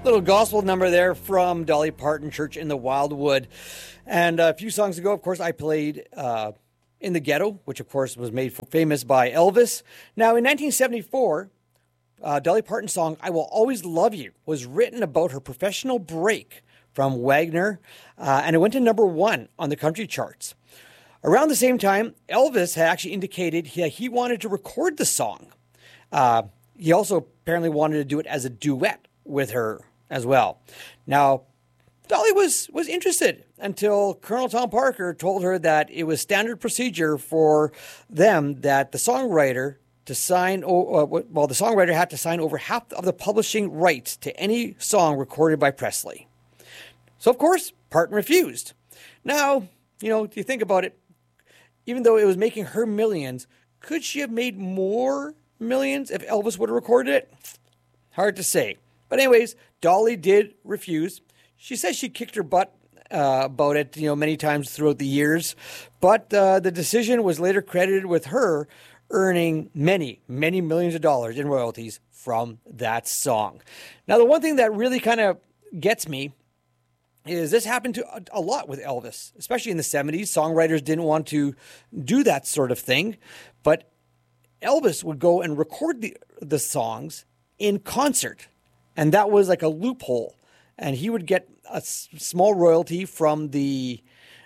Little gospel number there from Dolly Parton, Church in the Wildwood. And a few songs ago, of course, I played In the Ghetto, which, of course, was made famous by Elvis. Now, in 1974, Dolly Parton's song, I Will Always Love You, was written about her professional break from Wagner, and it went to number one on the country charts. Around the same time, Elvis had actually indicated he wanted to record the song. He also apparently wanted to do it as a duet with her as well. Now, Dolly was interested until Colonel Tom Parker told her that it was standard procedure for them that the songwriter to sign, the songwriter had to sign over half of the publishing rights to any song recorded by Presley. So, of course, Parton refused. Now, if you think about it, even though it was making her millions, could she have made more millions if Elvis would have recorded it? Hard to say. But anyways, Dolly did refuse. She says she kicked her butt about it, many times throughout the years. But the decision was later credited with her earning many, many millions of dollars in royalties from that song. Now, the one thing that really kind of gets me is this happened to a lot with Elvis, especially in the 70s. Songwriters didn't want to do that sort of thing. But Elvis would go and record the songs in concert. And that was like a loophole. And he would get a small royalty from the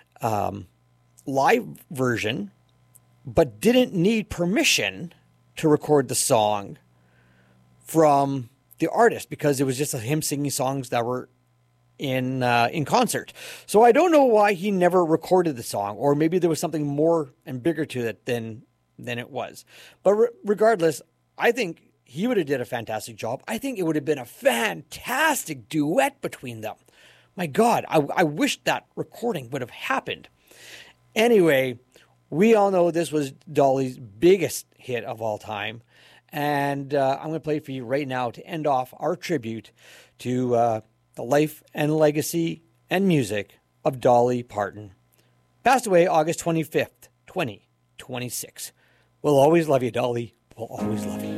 live version, but didn't need permission to record the song from the artist because it was just him singing songs that were in concert. So I don't know why he never recorded the song, or maybe there was something more and bigger to it than it was. But regardless, I think he would have did a fantastic job. I think it would have been a fantastic duet between them. My God, I wish that recording would have happened. Anyway, we all know this was Dolly's biggest hit of all time. And I'm going to play it for you right now to end off our tribute to the life and legacy and music of Dolly Parton. Passed away August 25th, 2026. We'll always love you, Dolly. We'll always love you.